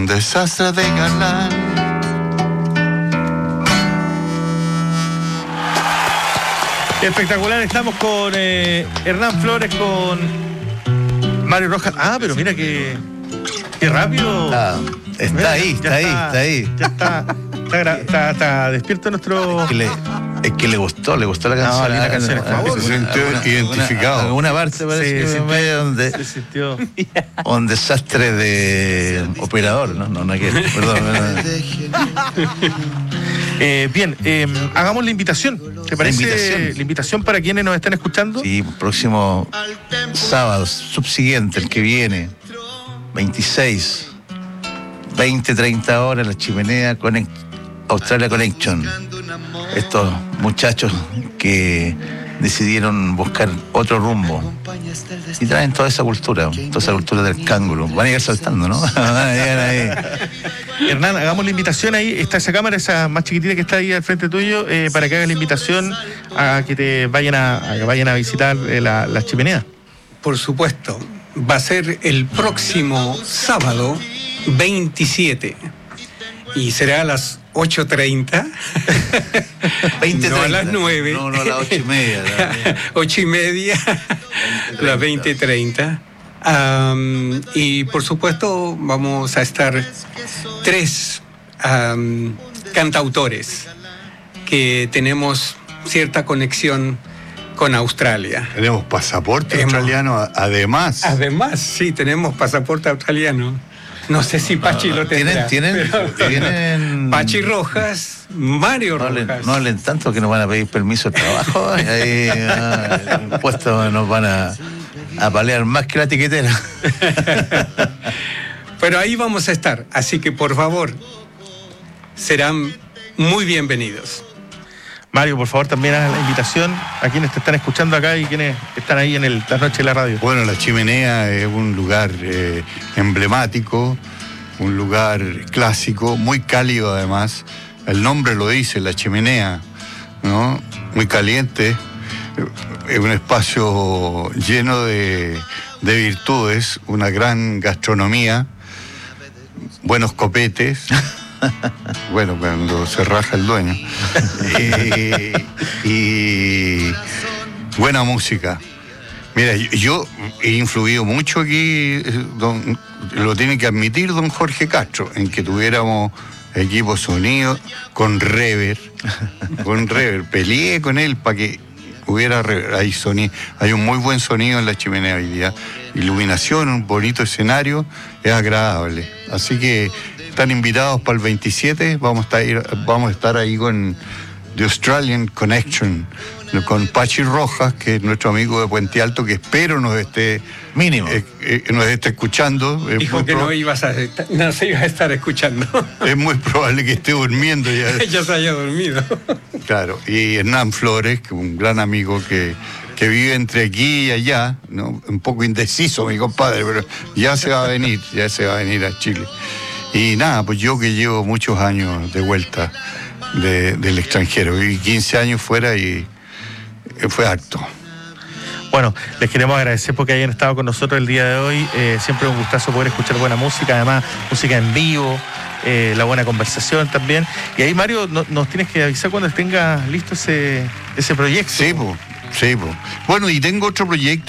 Un desastre de galán. Espectacular, estamos con Hernán Flores, con Mario Rojas. Ah, pero mira qué rápido. Está Mira, ahí, está ahí. Ya está despierto nuestro... Es que le gustó la canción. No, linda canción, por favor. Se sintió identificado. Alguna parte parece que medio Se sintió... un desastre de operador, no hay que... Perdón. Bien, hagamos la invitación. ¿Te parece? La invitación para quienes nos están escuchando. Sí, próximo sábado, subsiguiente, el que viene, 26, 20-30 horas, La Chimenea Australia Connection. Estos muchachos que decidieron buscar otro rumbo y traen toda esa cultura del cánguro. Van a llegar saltando, ¿no? Van a llegar ahí. Hernán, hagamos la invitación ahí. Está esa cámara, esa más chiquitita que está ahí al frente tuyo, para que hagas la invitación a que te vayan a visitar la Chimenea. Por supuesto, va a ser el próximo sábado 27 y será a las 8:30. 20:30. No a las 9. No, a las 8:30. 8:30, las 20:30. Y por supuesto vamos a estar 3 cantautores que tenemos cierta conexión con Australia. Tenemos pasaporte australiano, además. Además, sí, tenemos pasaporte australiano. No sé si Pachi lo tendrá. Tienen Pachi Rojas, Mario Rojas. No hablen tanto que nos van a pedir permiso de trabajo. Ahí el puesto nos van a palear más que la tiquetera. Pero ahí vamos a estar, así que por favor, serán muy bienvenidos. Mario, por favor, también haz la invitación a quienes te están escuchando acá y quienes están ahí en la noche de la radio. Bueno, La Chimenea es un lugar emblemático, un lugar clásico, muy cálido además. El nombre lo dice, La Chimenea, ¿no? Muy caliente. Es un espacio lleno de virtudes, una gran gastronomía, buenos copetes. Bueno, cuando se raja el dueño. Y buena música. Mira, yo he influido mucho aquí, lo tiene que admitir don Jorge Castro, en que tuviéramos equipo sonido con reverb. Peleé con él para que hubiera reverb. Hay un muy buen sonido en La Chimenea hoy día. Iluminación, un bonito escenario, es agradable. Así que están invitados para el 27, vamos a estar ahí con The Australian Connection, con Pachi Rojas, que es nuestro amigo de Puente Alto, que espero nos esté escuchando. Dijo que no se iba a estar escuchando. Es muy probable que esté durmiendo ya. Ya se haya dormido. Claro, y Hernán Flores, que es un gran amigo que vive entre aquí y allá, ¿no? Un poco indeciso mi compadre, pero ya se va a venir a Chile. Y nada, pues yo que llevo muchos años de vuelta del extranjero, viví 15 años fuera y fue harto. Bueno, les queremos agradecer porque hayan estado con nosotros el día de hoy. Siempre es un gustazo poder escuchar buena música, además música en vivo, la buena conversación también. Y ahí, Mario, nos tienes que avisar cuando tengas listo ese proyecto. Sí, pues. Bueno, y tengo otro proyecto